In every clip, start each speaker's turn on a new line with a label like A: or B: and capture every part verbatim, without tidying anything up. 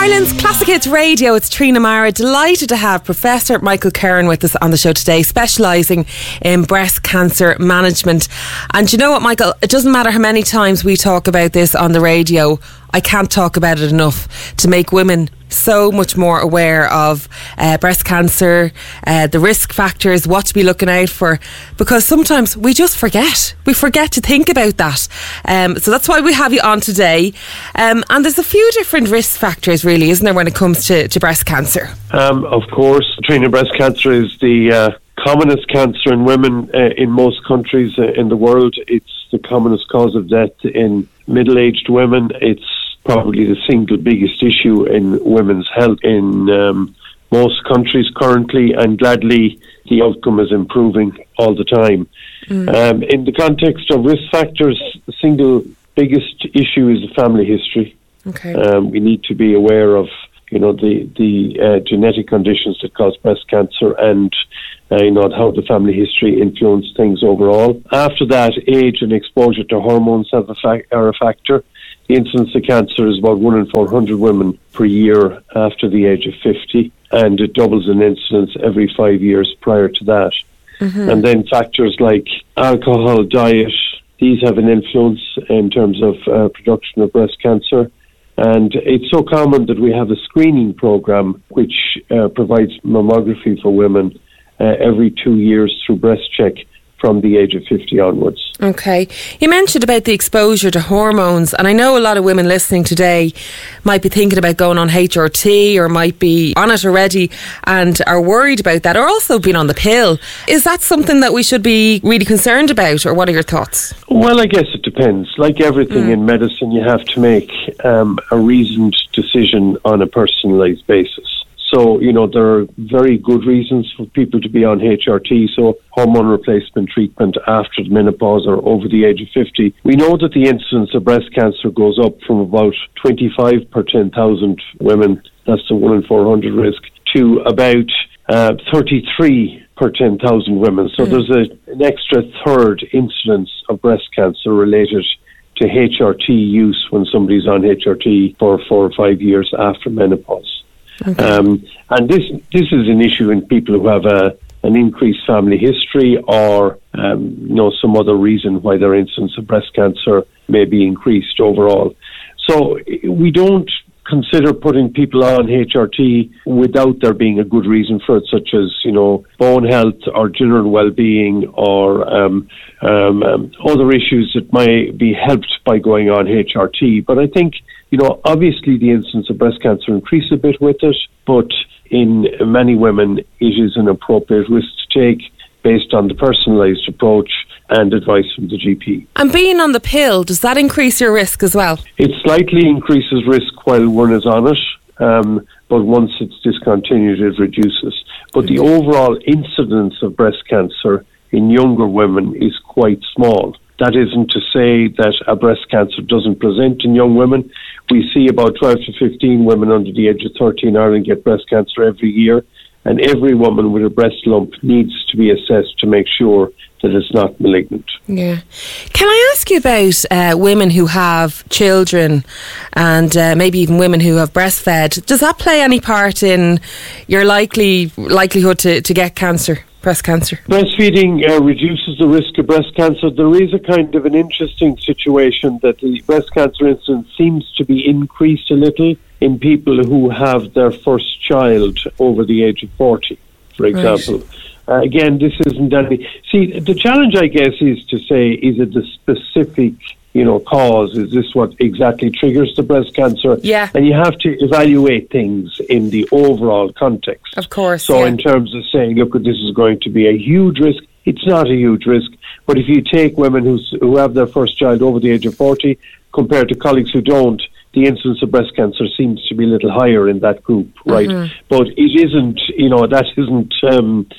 A: Ireland's Classic Hits Radio, it's Trina Mara. Delighted to have Professor Michael Curran with us on the show today, specialising in breast cancer management. And you know what, Michael, it doesn't matter how many times we talk about this on the radio, I can't talk about it enough to make women so much more aware of uh, breast cancer, uh, the risk factors, what to be looking out for, because sometimes we just forget. We forget to think about that. Um, so that's why we have you on today. Um, and there's a few different risk factors, really, isn't there, when it comes to, to breast cancer?
B: Um, of course, treating breast cancer is the uh, commonest cancer in women uh, in most countries uh, in the world. It's the commonest cause of death in middle-aged women. It's probably the single biggest issue in women's health in um, most countries currently, and gladly the outcome is improving all the time. Mm. Um, in the context of risk factors, the single biggest issue is the family history.
A: Okay.
B: Um, we need to be aware of, you know, the the uh, genetic conditions that cause breast cancer, and uh, you know how the family history influence things overall. After that, age and exposure to hormones have a fa- are a factor. The incidence of cancer is about one in four hundred women per year after the age of fifty, and it doubles in incidence every five years prior to that. Mm-hmm. And then factors like alcohol, diet, these have an influence in terms of uh, production of breast cancer. And it's so common that we have a screening program which uh, provides mammography for women uh, every two years through Breast Check from the age of fifty onwards.
A: Okay. You mentioned about the exposure to hormones, and I know a lot of women listening today might be thinking about going on H R T or might be on it already and are worried about that, or also being on the pill. Is that something that we should be really concerned about, or what are your thoughts?
B: Well, I guess it depends. Like everything mm. in medicine, you have to make um, a reasoned decision on a personalised basis. So, you know, there are very good reasons for people to be on H R T, so hormone replacement treatment after the menopause or over the age of fifty. We know that the incidence of breast cancer goes up from about twenty-five per ten thousand women, that's the one in four hundred risk, to about uh, thirty-three per ten thousand women. So mm. there's a, an extra third incidence of breast cancer related to H R T use when somebody's on H R T for four or five years after menopause. Okay. Um, and this this is an issue in people who have a, an increased family history or um, you know some other reason why their incidence of breast cancer may be increased overall. So we don't consider putting people on H R T without there being a good reason for it, such as, you know, bone health or general well-being or um, um, um, other issues that might be helped by going on H R T. But I think, you know, obviously the incidence of breast cancer increases a bit with it, but in many women it is an appropriate risk to take based on the personalised approach and advice from the G P.
A: And being on the pill, does that increase your risk as well?
B: It slightly increases risk while one is on it, um, but once it's discontinued, it reduces. But mm-hmm. the overall incidence of breast cancer in younger women is quite small. That isn't to say that a breast cancer doesn't present in young women. We see about twelve to fifteen women under the age of thirty in Ireland get breast cancer every year, and every woman with a breast lump needs to be assessed to make sure that it's not malignant.
A: Yeah. Can I ask you about uh, women who have children and uh, maybe even women who have breastfed? Does that play any part in your likely likelihood to, to get cancer? Breast cancer.
B: Breastfeeding uh, reduces the risk of breast cancer. There is a kind of an interesting situation that the breast cancer incidence seems to be increased a little in people who have their first child over the age of forty, for example. Right. Uh, again, this isn't any... See, the challenge, I guess, is to say, is it the specific, you know, cause? Is this what exactly triggers the breast cancer?
A: Yeah.
B: And you have to evaluate things in the overall context.
A: Of course,
B: So
A: yeah.
B: in terms of saying, look, this is going to be a huge risk, it's not a huge risk. But if you take women who's, who have their first child over the age of forty, compared to colleagues who don't, the incidence of breast cancer seems to be a little higher in that group, right? Mm-hmm. But it isn't, you know, that isn't... Um,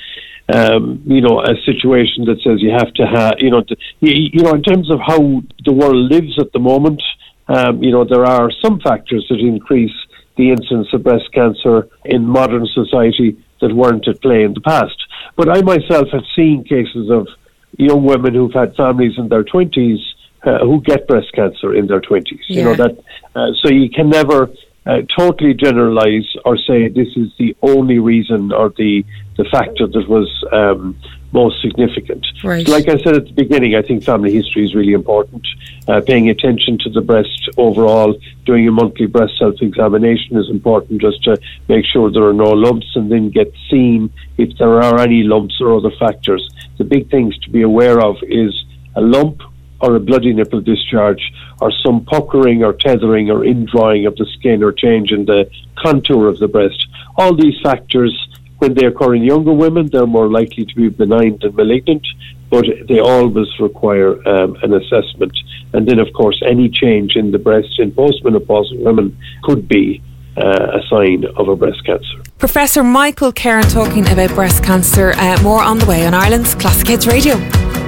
B: Um, you know, a situation that says you have to have, you know, to, you, you know, in terms of how the world lives at the moment, um, you know, there are some factors that increase the incidence of breast cancer in modern society that weren't at play in the past. But I myself have seen cases of young women who've had families in their twenties uh, who get breast cancer in their twenties.
A: Yeah.
B: You know, that, uh, so you can never uh, totally generalise or say this is the only reason or the, the factor that was um, most significant.
A: Right.
B: So like I said at the beginning, I think family history is really important. Uh, paying attention to the breast overall, doing a monthly breast self-examination is important just to make sure there are no lumps, and then get seen if there are any lumps or other factors. The big things to be aware of is a lump or a bloody nipple discharge, or some puckering or tethering or indrawing of the skin or change in the contour of the breast. All these factors, when they occur in younger women, they're more likely to be benign than malignant, but they always require um, an assessment. And then, of course, any change in the breast in postmenopausal women could be uh, a sign of a breast cancer.
A: Professor Michael Cairn talking about breast cancer. Uh, more on the way on Ireland's Classic Hits Radio.